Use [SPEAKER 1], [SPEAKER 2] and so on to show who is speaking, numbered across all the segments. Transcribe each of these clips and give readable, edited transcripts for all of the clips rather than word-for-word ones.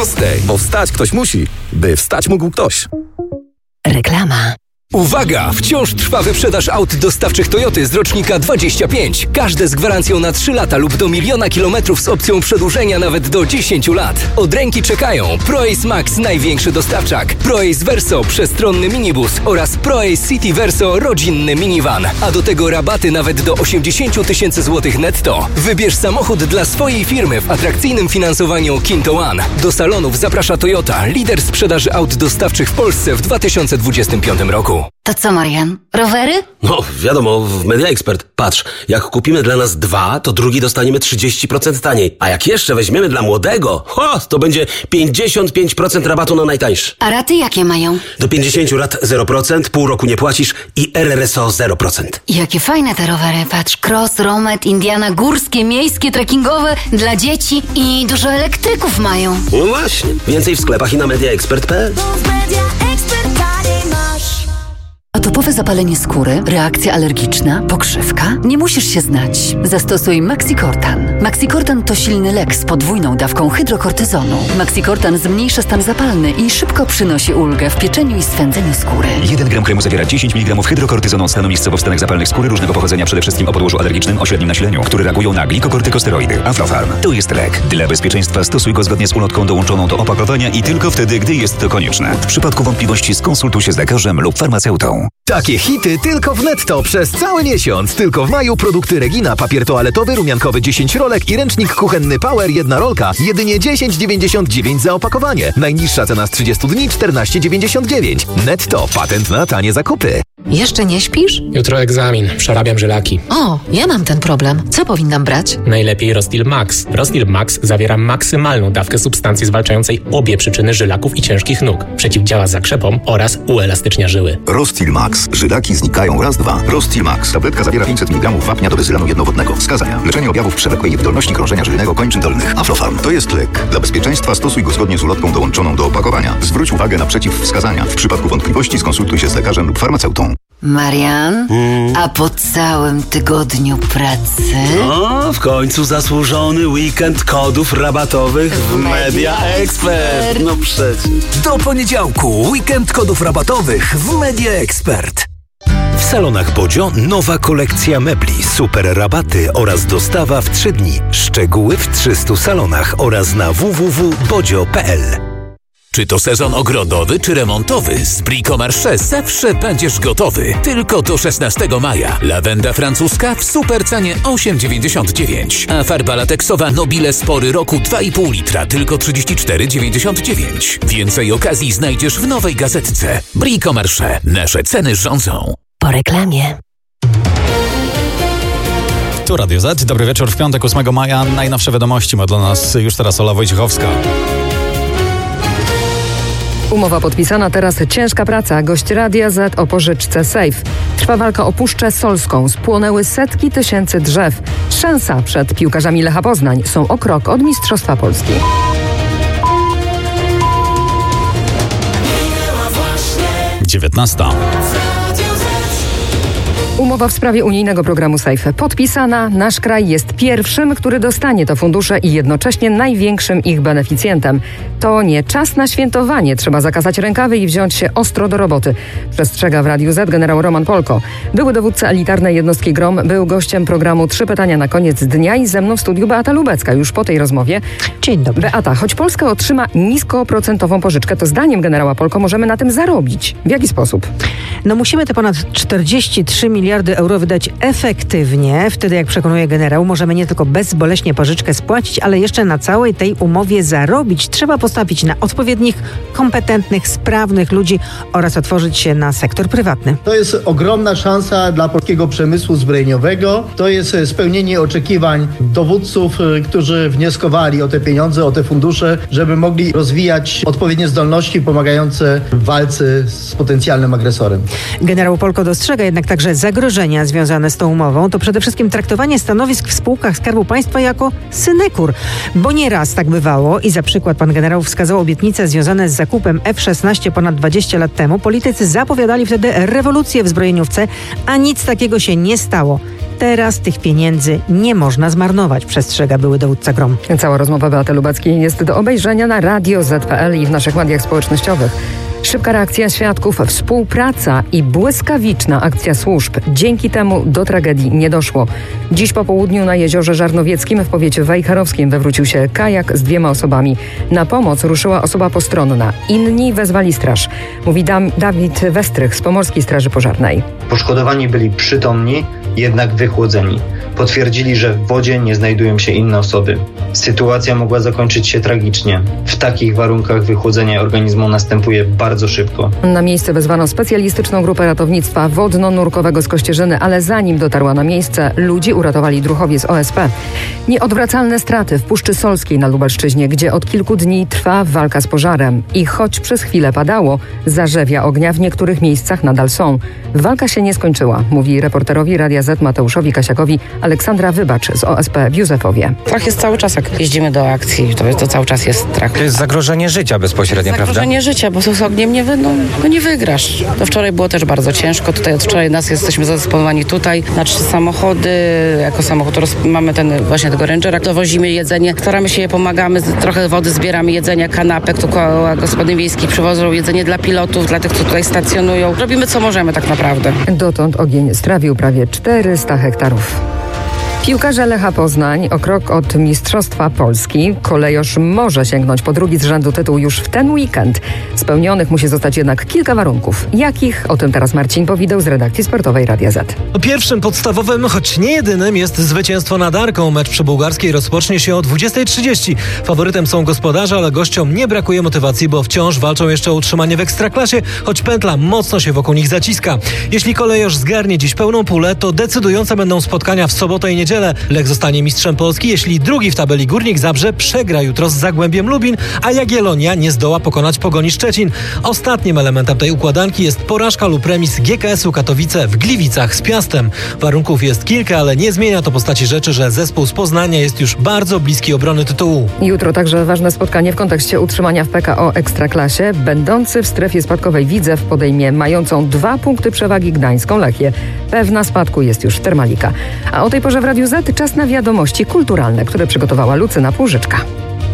[SPEAKER 1] Bo wstać ktoś musi, by wstać mógł ktoś.
[SPEAKER 2] Reklama.
[SPEAKER 3] Uwaga! Wciąż trwa wyprzedaż aut dostawczych Toyoty z rocznika 25. Każde z gwarancją na 3 lata lub do 1 000 000 kilometrów z opcją przedłużenia nawet do 10 lat. Od ręki czekają ProAce Max, największy dostawczak, ProAce Verso, przestronny minibus oraz ProAce City Verso, rodzinny minivan. A do tego rabaty nawet do 80 000 złotych netto. Wybierz samochód dla swojej firmy w atrakcyjnym finansowaniu Kinto One. Do salonów zaprasza Toyota, lider sprzedaży aut dostawczych w Polsce w 2025 roku.
[SPEAKER 2] To co, Marian? Rowery?
[SPEAKER 4] No, wiadomo, w Media Expert. Patrz, jak kupimy dla nas 2, to drugi dostaniemy 30% taniej. A jak jeszcze weźmiemy dla młodego, to będzie 55% rabatu na najtańszy.
[SPEAKER 2] A raty jakie mają?
[SPEAKER 4] Do 50 lat 0%, pół roku nie płacisz i RRSO 0%.
[SPEAKER 2] Jakie fajne te rowery. Patrz, cross, romet, Indiana, górskie, miejskie, trekkingowe, dla dzieci i dużo elektryków mają.
[SPEAKER 4] No właśnie. Więcej w sklepach i na mediaexpert.pl.
[SPEAKER 2] Atopowe zapalenie skóry, reakcja alergiczna, pokrzywka? Nie musisz się znać. Zastosuj Maxicortan. Maxicortan to silny lek z podwójną dawką hydrokortyzonu. Maxicortan zmniejsza stan zapalny i szybko przynosi ulgę w pieczeniu i swędzeniu skóry.
[SPEAKER 5] 1 gram kremu zawiera 10 mg hydrokortyzonu stanu miejscowo w stanach zapalnych skóry różnego pochodzenia, przede wszystkim o podłożu alergicznym o średnim nasileniu, które reagują na glikokortykosteroidy. Aflofarm to jest lek. Dla bezpieczeństwa stosuj go zgodnie z ulotką dołączoną do opakowania i tylko wtedy, gdy jest to konieczne. W przypadku wątpliwości skonsultuj się z lekarzem lub farmaceutą.
[SPEAKER 6] Takie hity tylko w Netto przez cały miesiąc. Tylko w maju produkty Regina, papier toaletowy, rumiankowy 10 rolek i ręcznik kuchenny Power 1 rolka. Jedynie 10,99 za opakowanie. Najniższa cena z 30 dni 14,99. Netto, patent na tanie zakupy.
[SPEAKER 7] Jeszcze nie śpisz?
[SPEAKER 8] Jutro egzamin, przerabiam żylaki.
[SPEAKER 7] O, ja mam ten problem. Co powinnam brać?
[SPEAKER 8] Najlepiej Rostil Max. Rostil Max zawiera maksymalną dawkę substancji zwalczającej obie przyczyny żylaków i ciężkich nóg. Przeciwdziała zakrzepom oraz uelastycznia żyły.
[SPEAKER 9] Rostil Max. Żylaki znikają raz, dwa. Rostil Max. Tabletka zawiera 500 mg wapnia do bezylanu jednowodnego. Wskazania: leczenie objawów przewlekłej niewydolności krążenia żylnego kończyn dolnych. Aflofarm. To jest lek. Dla bezpieczeństwa stosuj go zgodnie z ulotką dołączoną do opakowania. Zwróć uwagę na przeciwwskazania. W przypadku wątpliwości skonsultuj się z lekarzem lub farmaceutą.
[SPEAKER 2] Marian, a po całym tygodniu pracy?
[SPEAKER 4] W końcu zasłużony weekend kodów rabatowych w Media Expert. No przecież.
[SPEAKER 3] Do poniedziałku weekend kodów rabatowych w Media Expert.
[SPEAKER 10] W salonach Bodzio nowa kolekcja mebli, super rabaty oraz dostawa w 3 dni. Szczegóły w 300 salonach oraz na www.bodzio.pl.
[SPEAKER 11] Czy to sezon ogrodowy czy remontowy? Z Bricomarché zawsze będziesz gotowy. Tylko do 16 maja. Lawenda francuska w super cenie 8,99. A farba lateksowa Nobile Spory roku 2,5 litra tylko 34,99. Więcej okazji znajdziesz w nowej gazetce. Bricomarché. Nasze ceny rządzą.
[SPEAKER 2] Po reklamie.
[SPEAKER 12] Tu Radio Z. Dobry wieczór w piątek 8 maja. Najnowsze wiadomości ma dla nas już teraz Ola Wojciechowska.
[SPEAKER 13] Umowa podpisana, teraz ciężka praca. Gość Radia Z o pożyczce Safe. Trwa walka o Puszczę Solską. Spłonęły setki tysięcy drzew. Szansa przed piłkarzami Lecha Poznań. Są o krok od Mistrzostwa Polski. Umowa w sprawie unijnego programu SAFE podpisana. Nasz kraj jest pierwszym, który dostanie to fundusze i jednocześnie największym ich beneficjentem. To nie czas na świętowanie. Trzeba zakazać rękawy i wziąć się ostro do roboty. Przestrzega w Radiu Z generał Roman Polko. Były dowódca elitarnej jednostki GROM, był gościem programu 3 pytania na koniec dnia i ze mną w studiu Beata Lubecka. Już po tej rozmowie.
[SPEAKER 7] Dzień dobry.
[SPEAKER 13] Beata, choć Polska otrzyma niskoprocentową pożyczkę, to zdaniem generała Polko możemy na tym zarobić. W jaki sposób?
[SPEAKER 7] No musimy te ponad 43 miliardy euro wydać efektywnie. Wtedy, jak przekonuje generał, możemy nie tylko bezboleśnie pożyczkę spłacić, ale jeszcze na całej tej umowie zarobić. Trzeba postawić na odpowiednich, kompetentnych, sprawnych ludzi oraz otworzyć się na sektor prywatny.
[SPEAKER 14] To jest ogromna szansa dla polskiego przemysłu zbrojeniowego. To jest spełnienie oczekiwań dowódców, którzy wnioskowali o te pieniądze, o te fundusze, żeby mogli rozwijać odpowiednie zdolności pomagające w walce z potencjalnym agresorem.
[SPEAKER 7] Generał Polko dostrzega jednak także zagrożenia związane z tą umową. To przede wszystkim traktowanie stanowisk w spółkach Skarbu Państwa jako synekur. Bo nieraz tak bywało i za przykład pan generał wskazał obietnice związane z zakupem F-16 ponad 20 lat temu. Politycy zapowiadali wtedy rewolucję w zbrojeniówce, a nic takiego się nie stało. Teraz tych pieniędzy nie można zmarnować, przestrzega były dowódca GROM.
[SPEAKER 13] Cała rozmowa Beaty Lubackiej jest do obejrzenia na Radio Z.pl i w naszych mediach społecznościowych. Szybka reakcja świadków, współpraca i błyskawiczna akcja służb. Dzięki temu do tragedii nie doszło. Dziś po południu na jeziorze Żarnowieckim w powiecie wejherowskim wywrócił się kajak z 2 osobami. Na pomoc ruszyła osoba postronna. Inni wezwali straż. Mówi Dawid Westrych z Pomorskiej Straży Pożarnej.
[SPEAKER 15] Poszkodowani byli przytomni, jednak wychłodzeni. Potwierdzili, że w wodzie nie znajdują się inne osoby. Sytuacja mogła zakończyć się tragicznie. W takich warunkach wychłodzenie organizmu następuje bardzo szybko.
[SPEAKER 13] Na miejsce wezwano specjalistyczną grupę ratownictwa wodno-nurkowego z Kościerzyny, ale zanim dotarła na miejsce, ludzi uratowali druhowie z OSP. Nieodwracalne straty w Puszczy Solskiej na Lubelszczyźnie, gdzie od kilku dni trwa walka z pożarem. I choć przez chwilę padało, zarzewia ognia w niektórych miejscach nadal są. Walka się nie skończyła, mówi reporterowi Radia Z Mateuszowi Kasiakowi Aleksandra Wybacz z OSP w Józefowie.
[SPEAKER 16] Strach jest cały czas, jak jeździmy do akcji, to cały czas jest strach.
[SPEAKER 17] To jest zagrożenie życia bezpośrednio, prawda?
[SPEAKER 16] Zagrożenie życia, bo z ogniem nie wygrasz. To wczoraj było też bardzo ciężko. Tutaj od wczoraj jesteśmy zadysponowani tutaj na 3 samochody. Jako samochód mamy właśnie tego Rangera. Dowozimy jedzenie, staramy się, pomagamy, trochę wody zbieramy, jedzenia, kanapek. Tu koła gospodyń wiejskich przywożą jedzenie dla pilotów, dla tych, co tutaj stacjonują. Robimy co możemy tak naprawdę.
[SPEAKER 13] Dotąd ogień strawił prawie 400 hektarów. Piłkarze Lecha Poznań o krok od Mistrzostwa Polski. Kolejorz może sięgnąć po drugi z rzędu tytuł już w ten weekend. Spełnionych musi zostać jednak kilka warunków. Jakich? O tym teraz Marcin Powideł z redakcji sportowej Radia Z.
[SPEAKER 18] Pierwszym podstawowym, choć nie jedynym, jest zwycięstwo nad Arką. Mecz przy Bułgarskiej rozpocznie się o 20:30. Faworytem są gospodarze, ale gościom nie brakuje motywacji, bo wciąż walczą jeszcze o utrzymanie w Ekstraklasie, choć pętla mocno się wokół nich zaciska. Jeśli Kolejorz zgarnie dziś pełną pulę, to decydujące będą spotkania w sobotę i niedzielę. Lech zostanie mistrzem Polski, jeśli drugi w tabeli Górnik Zabrze przegra jutro z Zagłębiem Lubin, a Jagiellonia nie zdoła pokonać Pogoni Szczecin. Ostatnim elementem tej układanki jest porażka lub remis GKS-u Katowice w Gliwicach z Piastem. Warunków jest kilka, ale nie zmienia to postaci rzeczy, że zespół z Poznania jest już bardzo bliski obrony tytułu.
[SPEAKER 13] Jutro także ważne spotkanie w kontekście utrzymania w PKO Ekstraklasie. Będący w strefie spadkowej Widzew podejmie mającą 2 punkty przewagi gdańską Lechię. Pewna spadku jest już Termalika. A o tej porze w Radiu Z czas na wiadomości kulturalne, które przygotowała Lucyna Półżyczka.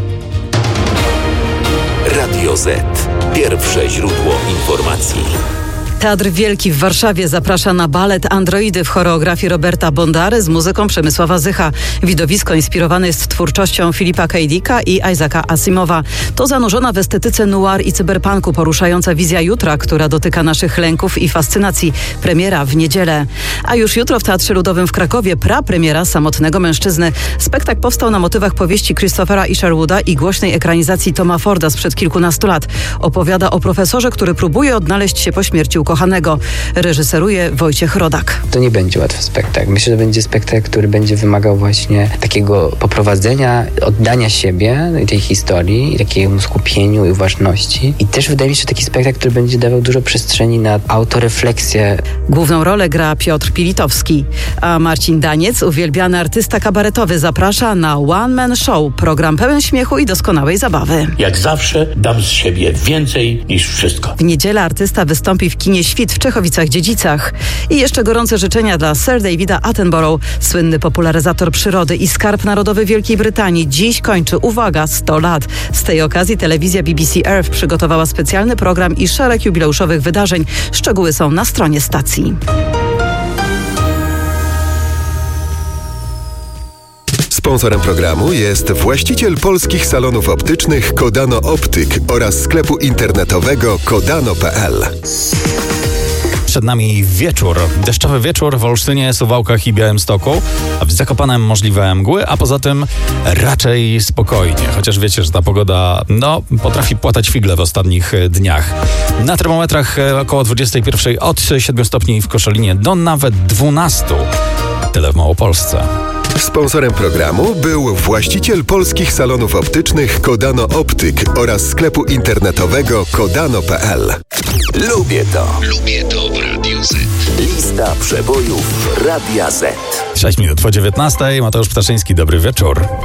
[SPEAKER 19] Radio Z. Pierwsze źródło informacji.
[SPEAKER 20] Teatr Wielki w Warszawie zaprasza na balet Androidy w choreografii Roberta Bondary z muzyką Przemysława Zycha. Widowisko inspirowane jest twórczością Philippa K. Dicka i Isaaca Asimowa. To zanurzona w estetyce noir i cyberpunku poruszająca wizja jutra, która dotyka naszych lęków i fascynacji. Premiera w niedzielę. A już jutro w Teatrze Ludowym w Krakowie prapremiera Samotnego mężczyzny. Spektakl powstał na motywach powieści Christophera Isherwooda i głośnej ekranizacji Toma Forda sprzed kilkunastu lat. Opowiada o profesorze, który próbuje odnaleźć się po śmierci ukochanego. Reżyseruje Wojciech Rodak.
[SPEAKER 21] To nie będzie łatwy spektakl. Myślę, że będzie spektakl, który będzie wymagał właśnie takiego poprowadzenia, oddania siebie tej historii i takiemu skupieniu i uważności. I też wydaje mi się, że taki spektakl, który będzie dawał dużo przestrzeni na autorefleksję.
[SPEAKER 20] Główną rolę gra Piotr Pilitowski, a Marcin Daniec, uwielbiany artysta kabaretowy, zaprasza na One Man Show, program pełen śmiechu i doskonałej zabawy.
[SPEAKER 22] Jak zawsze dam z siebie więcej niż wszystko.
[SPEAKER 20] W niedzielę artysta wystąpi w kinie Świt w Czechowicach-Dziedzicach. I jeszcze gorące życzenia dla Sir Davida Attenborough, słynny popularyzator przyrody i skarb narodowy Wielkiej Brytanii. Dziś kończy, uwaga, 100 lat. Z tej okazji telewizja BBC Earth przygotowała specjalny program i szereg jubileuszowych wydarzeń. Szczegóły są na stronie stacji.
[SPEAKER 23] Sponsorem programu jest właściciel polskich salonów optycznych Kodano Optyk oraz sklepu internetowego kodano.pl.
[SPEAKER 12] Przed nami wieczór. Deszczowy wieczór w Olsztynie, Suwałkach i Białymstoku. A w Zakopanem możliwe mgły, a poza tym raczej spokojnie. Chociaż wiecie, że ta pogoda potrafi płatać figle w ostatnich dniach. Na termometrach około 21 od 7 stopni w Koszalinie do nawet 12. Tyle w Małopolsce.
[SPEAKER 23] Sponsorem programu był właściciel polskich salonów optycznych Kodano Optyk oraz sklepu internetowego kodano.pl.
[SPEAKER 19] Lubię to. Lubię to w Radiu Z. Lista przebojów Radia Z.
[SPEAKER 12] 6 minut po 19. Mateusz Ptaszyński, dobry wieczór.